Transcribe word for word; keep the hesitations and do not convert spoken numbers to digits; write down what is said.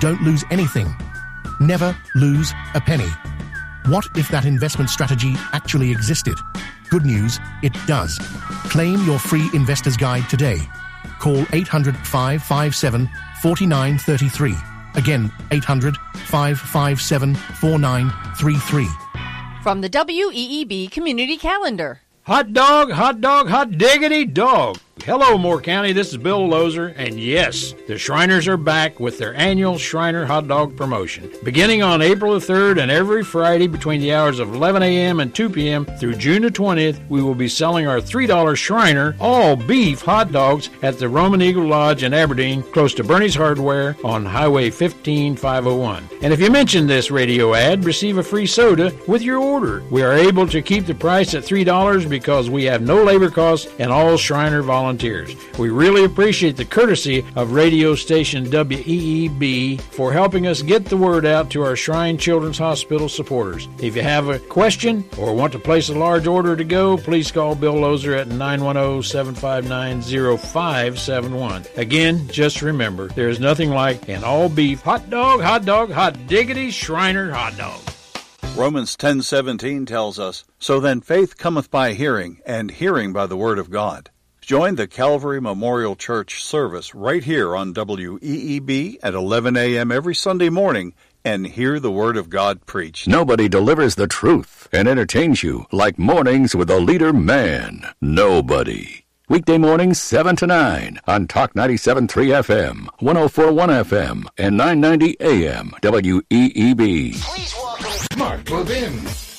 Don't lose anything. Never lose a penny. What if that investment strategy actually existed? Good news, it does. Claim your free investor's guide today. Call eight hundred, five five seven, four nine three three. Again, eight hundred, five five seven, four nine three three. From the W E E B Community Calendar. Hot dog, hot dog, hot diggity dog. Hello, Moore County. This is Bill Lozer, and yes, the Shriners are back with their annual Shriner Hot Dog promotion. Beginning on April the third and every Friday between the hours of eleven a.m. and two p.m. through June the twentieth, we will be selling our three dollar Shriner all-beef hot dogs at the Roman Eagle Lodge in Aberdeen, close to Bernie's Hardware on Highway fifteen five oh one. And if you mention this radio ad, receive a free soda with your order. We are able to keep the price at three dollars because we have no labor costs and all Shriner volunteers. We really appreciate the courtesy of radio station W E E B for helping us get the word out to our Shrine Children's Hospital supporters. If you have a question or want to place a large order to go, please call Bill Lozer at nine one zero, seven five nine, zero five seven one. Again, just remember, there is nothing like an all-beef hot dog, hot dog, hot diggity Shriner hot dog. Romans ten seventeen tells us, "So then faith cometh by hearing, and hearing by the word of God." Join the Calvary Memorial Church service right here on W E E B at eleven a.m. every Sunday morning and hear the Word of God preached. Nobody delivers the truth and entertains you like Mornings with a Leader Man. Nobody. Weekday mornings seven to nine on Talk ninety-seven point three F M, one oh four point one F M, and nine ninety A M W E E B. Please welcome Mark Levin.